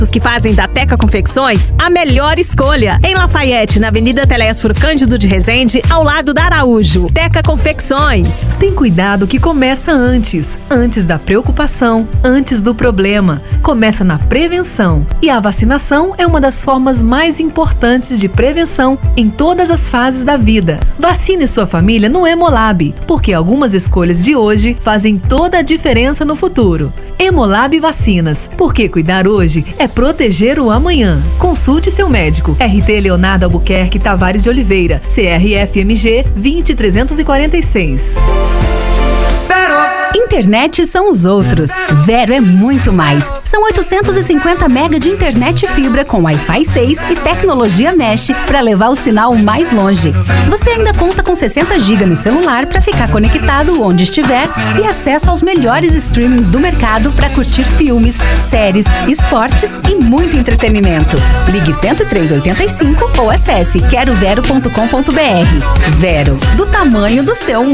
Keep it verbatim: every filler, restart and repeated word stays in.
que fazem da Teca Confecções a melhor escolha. Em Lafayette, na Avenida Telésforo Cândido de Resende, ao lado da Araújo. Teca Confecções. Tem cuidado que começa antes. Antes da preocupação, antes do problema. Começa na prevenção. E a vacinação é uma das formas mais importantes de prevenção em todas as fases da vida. Vacine sua família no Hemolab, porque algumas escolhas de hoje fazem toda a diferença no futuro. Hemolab Vacinas, porque cuidar hoje é proteger o amanhã. Consulte seu médico. R T Leonardo Albuquerque Tavares de Oliveira, C R F M G vinte trezentos e quarenta e seis. Internet são os outros. Vero é muito mais. São oitocentos e cinquenta mega de internet fibra com Wi-Fi seis e tecnologia Mesh para levar o sinal mais longe. Você ainda conta com sessenta gigas no celular para ficar conectado onde estiver e acesso aos melhores streamings do mercado para curtir filmes, séries, esportes e muito entretenimento. Ligue cento e três oitenta e cinco ou acesse quero vero ponto com ponto br. Vero, do tamanho do seu